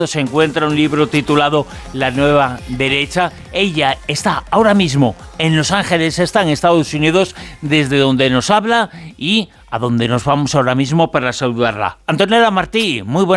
se encuentra un libro titulado La Nueva Derecha. Ella está ahora mismo en Los Ángeles, está en Estados Unidos, desde donde nos habla y a donde nos vamos ahora mismo para saludarla. Antonella Martí, muy buenas.